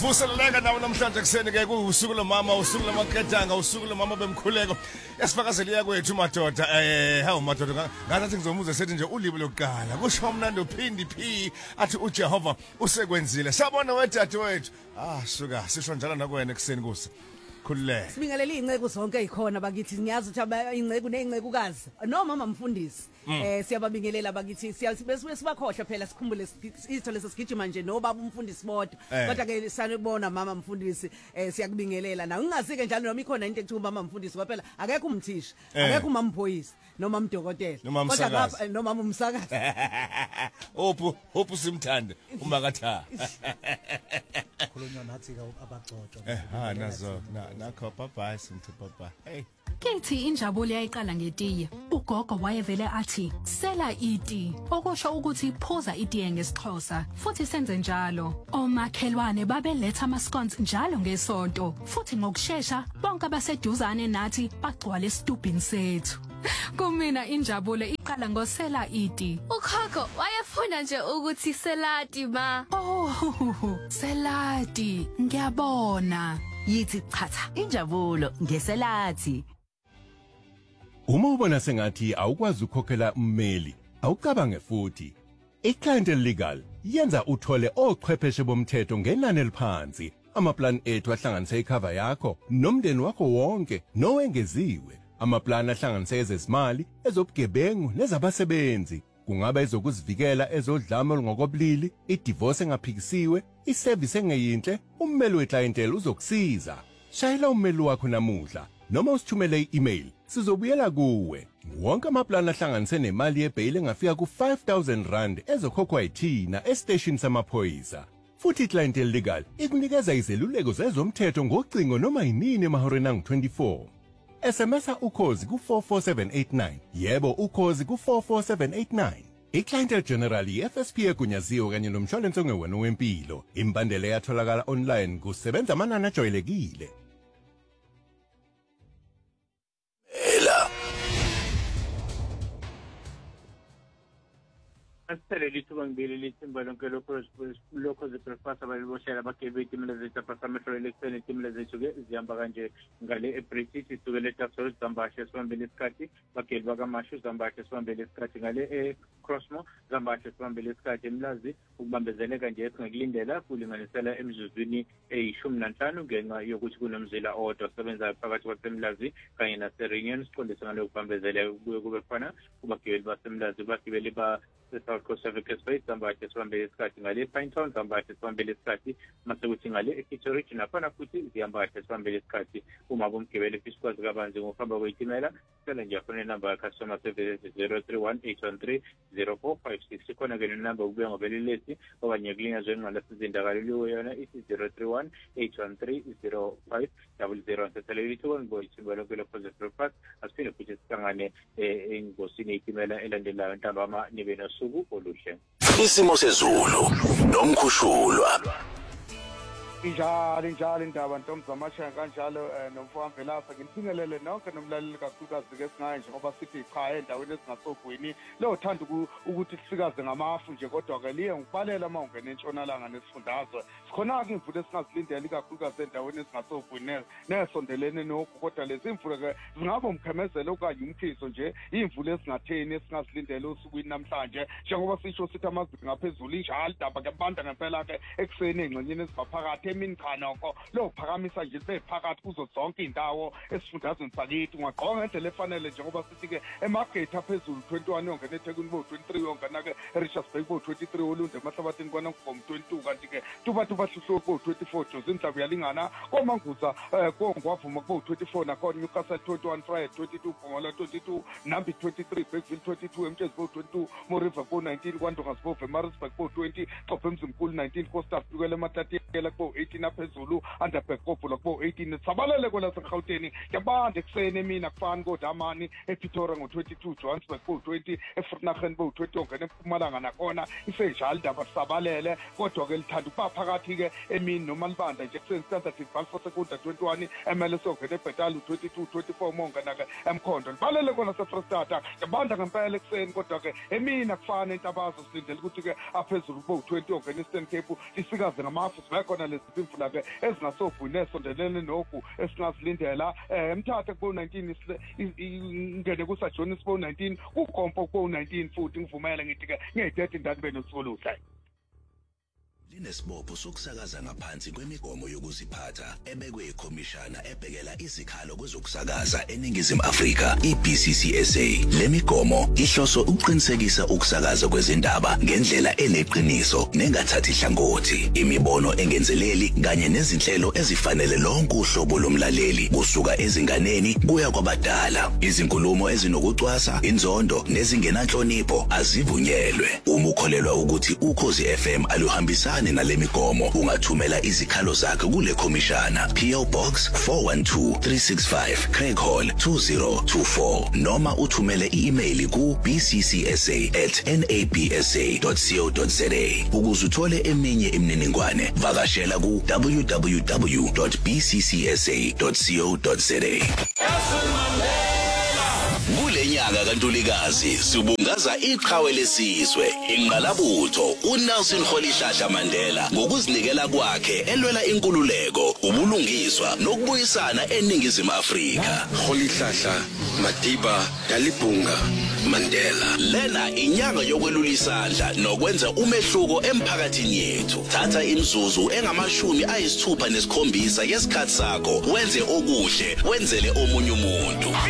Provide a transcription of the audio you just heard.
Sivuseleleka nawe namhlanje kuseni ke kuusuku lomama usuku lamaketanga usuku lomama bemkhuleko esifakazeliya kwethu madoda hawu madoda ngathi ngizomuza sethi nje ulibo lokuqala kusho umnandi uphindi phi athi uJehova usekwenzile sabona wedadewethu suka sisho njalo nakwena kuseni kusa khululeke sibingelele ingceke zonke ezikhona bakithi ngiyazi ukuthi ingceke nezincekukazi no mama mfundisi siyababingelela bakithi siyabakhohlwa phela sikhumbule isitho lesigijima nje no baba umfundisi bodwa kodwa ke sanibona mama mfundisi siyakubingelela na ungazike njalo noma ikhona into ekuthi mama mfundisi ngoba phela akekho umthishi akekho umamaphoyisa noma umdokotela kodwa noma umsakazi hopu simthande umakatha khulunywa nathi ka abagcotshwa nazo nakho papa simthi papa hey Kithi injabulo yayiqala ngetiye. Ugogo wayevele athi sela iti, okusho ukuthi phuza itiye ngesixhosa. Futhi senze njalo. Omakhelwane babeletha amascones njalo ngesonto. Futhi ngokusheshsha bonke abaseduzane nathi bagcwala esitubhini sethu. Kumina injabulo iqala ngosela iti. Ukhokho wayefuna nje ukuthi selati ma. Oh, selati, ngiyabona. Yithi chatha injabulo ngeselati. Uma ubona sengathi awukwazi ukukhokhela ummeli, awucabange futhi. iClientele Legal yenza uthole ochwepheshe bomthetho ngenani eliphansi. Amaplan ethu ahlanganise icover yakho nomndeni wakho wonke nowengeziwe. Amaplan ahlanganise ezezimali, ezobugebengu nezabasebenzi. Kungaba ezokuzivikela ezodlame olungokobulili, idivorce engaphikisiwe, iservice engeyinhle, ummeli weClientele uzokusiza. Shayela ummeli wakho namuhla noma usithumele i-email sizobuyela kuwe. Wonke amaplan ahlanganise nemali yebail engafika ku R5,000 ezokhokhwa yithina estation samaphoyisa. Futhi iClientele Legal ikunikeza izeluleko zezomthetho ngocingo noma yinini emahoreni angu-24. SMS ukhozi ku44789. Yebo ukhozi ku44789. iClientele General iFSP egunyaziwe kanye nomshwalense ongewona wempilo. Imbandela yatholakala online kusebenza amanani ajwayelekile. Asitheleli ithuba ngibili lithimba lonke lokho zibreakfast abaliboshela abagebe itimela zethu apha metro election itimela zethu-ke zihamba kanje ngale eBritish isukele eTaxol zambashe sibambele isikhathi bageli bakamashu zambashe sibambele isikhathi ngale eCrossmore zambashe sibambele isikhathi emlazi ukubambezeleka nje esingekulindela kulinganisela emizuzwini eyi-15 ngenxa yokuthi kunomzila owodwa osebenzayo phakathi kwasemlazi kanye naseReunion siqondise ngale ukubambezeleka kubuye kube khona kubagibeli basemlazi bagibeli South Coast Service Space zambashe sibambele isikhathi ngale Pinetown zambashe sibambele isikhathi mase kuthi ngale eKitcheridge nakhona futhi ziyambashe sibambele isikhathi uma bomgibeli fisikwazi kabanzi ngokuhamba kweyitimela sicela nje afune inamba customer service 0318230456 khona ke nenamba ukubuya ngobelelesi okanye kulinyazwe ingqala sizindakalo yona ithi 0318230500 sitheleli ithuba ngoyithimba lonke lokho zebreakfast asiphinde futhi sihlangane engosini yeyitimela elandelayo ntambama nibe nosuku oluhle. Isimo sezulu nomkhushulwa. Injalo indaba ntombi zamashaya kanjalo nomfowambe lapha ngibingelele nonke nomlaleli kakhulukazi ke singaye nje ngoba sithi cha endaweni ezingasogwini lothanda ukuthi sifikaze ngamafu nje kodwa ke liye ngibalela uma ungena entshonalanga nesifundazwe sikhona ke imvula esingazilindeli kakhulukazi endaweni ezingasogwini nesondelene noku kodwa lezi imvula ke zingaba umkhemezelo okanye umkhiso nje imvula esingatheni esingazilindele osukwini namhlanje njengoba sisho sithi amazulu ngaphezulu injalo indaba ke banda ngempela ke ekseni engxenyeni eziphakathi emini khanoko lokuphakamisa nje sephakathi kuzo zonke indawo esifundazweni sakithi ungaqonga ngendlela efanele njengoba sithi ke emagate aphezulu 21 yongena eThekwini bo 23 yongena ke eRichards Bay bo 23 olunde emahlabathini kwanongqom 22 kanti ke tuba hluhlo bo 24 Jozinhlavu yalingana komanguza kongwavuma bo 24 nakhona Newcastle 21 Friday 22 Bhola 22 Nambi 23 Bergville 22 Mtshezi bo 22 Moriva bo 19 kwaNdongasbo Maritzburg bo 20 Xophe Mzimkhulu 19 Costa Fikele Matatiyela bo 18 aphezulu Underberg Kopula bo 18 sabalele kwela seGauteng yabande eksene emini akufani kodamani ePretoria ngo22 Johannesburg bo 20 eVernaghen bo 20 ongena eMpumalanga nakhona isenjalo indaba sabalele kodwa ke lithanda ukuba phakathi ke emini noma libanda nje kuseni Standard Bank for Sekunda 21 MLS ongena eBhetali 22 24 mongena ke eMkhondo libalele kona seFrostata yabanda ngempela ekseni kodwa ke emini akufani entabazo silindele ukuthi ke aphezulu bo 20 ongena eStern Cape isikaze ngamafu sibe khona lezi izimvula ke ezingasobhuni esondelene nogu esingazilindela emthatha ku 19 ingene kusaJonis ku 19 kuGompo ku 19 futhi ngivumela ngithi ke ngiyidede indaba benosoluhla linesibopho sokusakaza ngaphansi kwemigomo yokuziphatha ebekwe ikhomishana ebhekela izikhalo kwezokusakaza eNingizimu Afrika iBCCSA. Le migomo ihloso ukuqinisekisa ukusakaza kwezindaba ngendlela eneqiniso nengathathi hlangothi, imibono engenzeleli kanye nezinhlelo ezifanele lonke uhlobo lomlaleli kusuka ezinganeni kuya kwabadala. Izinkulumo ezinokucwasa, inzondo nezingenanhlonipho azivunyelwe. Uma ukholelwa ukuthi Ukhozi FM aluhambisani nale migomo, ungathumela izikhalo zakhe kule khomishana PO Box 412365 Craig Hall 2024 noma uthumele i-email ku bccsa@nabsa.co.za. Ukuze uthole eminye imininingwane vakashela ku www.bccsa.co.za. Kulenyanga kaNtulikazi sibungaza iqhawe lesizwe ingqalabutho uNelson Rolihlahla Mandela ngokuzinikela kwakhe elwela inkululeko, ubulungiswa nokubuyisana eNingizimu Afrika. Rolihlahla Madiba Dalibunga Mandela. Lena inyanga yokwelula isandla nokwenza umehluko emphakathini yethu. Thatha imizuzu engama-67 yesikhathi sakho wenze okuhle, wenzele omunye umuntu.